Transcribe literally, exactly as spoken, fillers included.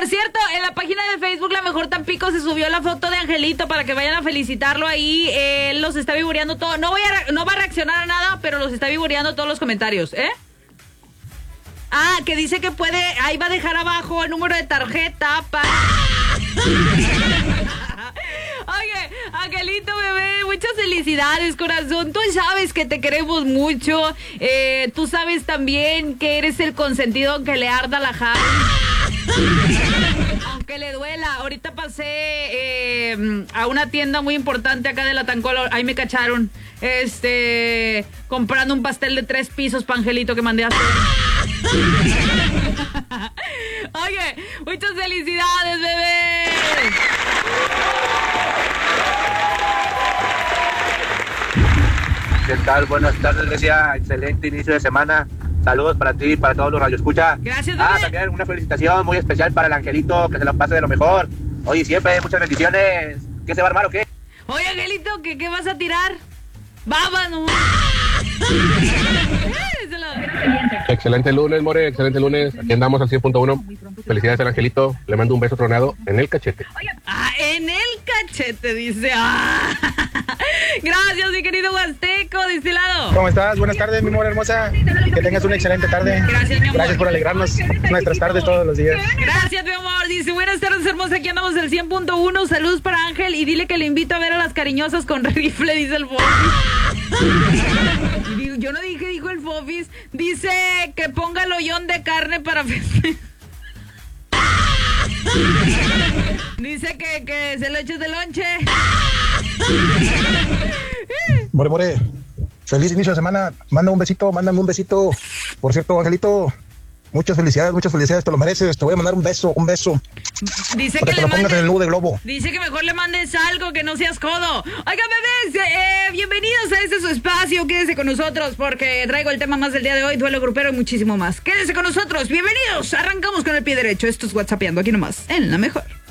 por cierto, en la página de Facebook La Mejor Tampico se subió la foto de Angelito para que vayan a felicitarlo ahí. Él los está vivoreando todo. No voy a, no va a reaccionar a nada, pero los está vivoreando todos los comentarios, ¿eh? Ah, que dice que puede, ahí va a dejar abajo el número de tarjeta para... Oye, Angelito, bebé, muchas felicidades, corazón. Tú sabes que te queremos mucho. Eh, tú sabes también que eres el consentido aunque le arda la jara. Aunque le duela. Ahorita pasé eh, a una tienda muy importante acá de la Tancolo. Ahí me cacharon. Este, comprando un pastel de tres pisos para Angelito que mandé a hacer. Oye, muchas felicidades, bebé. ¿Qué tal? Buenas tardes, Grecia. Excelente inicio de semana. Saludos para ti y para todos los radioescuchas. Gracias, bebé. Ah, también una felicitación muy especial para el Angelito, que se lo pase de lo mejor. Oye, siempre muchas bendiciones. ¿Qué se va a armar o qué? Oye, Angelito, ¿qué, qué vas a tirar? ¡Vámonos! Excelente lunes, More, excelente lunes. Aquí andamos al cien punto uno. Felicidades al Angelito. Le mando un beso tronado en el cachete. Ah, en el cachete, dice. Ah. Gracias, mi querido Huasteco, de este lado. ¿Cómo estás? Buenas tardes, mi amor hermosa. Que tengas una excelente tarde. Gracias, mi amor. Gracias por alegrarnos nuestras tardes todos los días. Gracias, mi amor. Dice, buenas tardes, hermosa. Aquí andamos al cien punto uno. Saludos para Ángel y dile que le invito a ver a las cariñosas con rifle, dice el Fofis. Yo no dije, dijo el Fofis. Dice que ponga el hoyón de carne para festejar. Dice que, que se lo eches de lonche. More, more. Feliz inicio de semana. Manda un besito, mándame un besito. Por cierto, Angelito, muchas felicidades, muchas felicidades. Te lo mereces. Te voy a mandar un beso, un beso. Dice para que, que le lo pongas mande, en el nudo de globo. Dice que mejor le mandes algo, que no seas codo. Oigan, bebés, eh, bienvenidos a este su espacio. Quédese con nosotros porque traigo el tema más del día de hoy, duelo grupero y muchísimo más. Quédese con nosotros. Bienvenidos. Arrancamos con el pie derecho. Esto es WhatsAppeando aquí nomás, en La Mejor.